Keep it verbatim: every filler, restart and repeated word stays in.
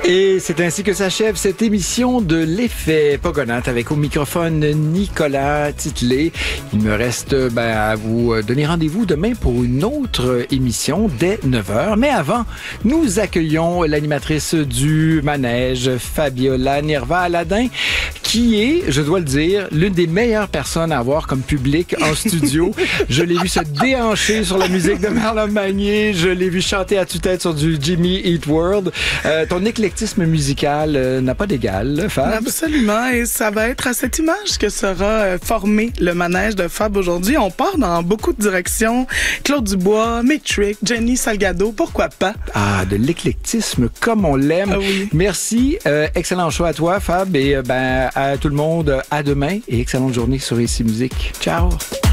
Et c'est ainsi que s'achève cette émission de l'Effet Pogonate avec au microphone Nicolas Titlet. Il me reste ben, à vous donner rendez-vous demain pour une autre émission dès neuf heures. Mais avant, nous accueillons l'animatrice du manège, Fabiola Nirva-Aladin, qui est, je dois le dire, l'une des meilleures personnes à avoir comme public en studio. Je l'ai vu se déhancher sur la musique de Marlon Magnier. Je l'ai vu chanter à tue-tête sur du Jimmy Eat World. Euh, ton éclectisme musical euh, n'a pas d'égal, Fab. Absolument, et ça va être à cette image que sera euh, formé le manège de Fab aujourd'hui. On part dans beaucoup de directions. Claude Dubois, Metric, Jenny Salgado, pourquoi pas? Ah, de l'éclectisme comme on l'aime. Ah oui. Merci, euh, excellent choix à toi, Fab, et euh, ben, à tout le monde, à demain, et excellente journée sur Ici Musique. Ciao!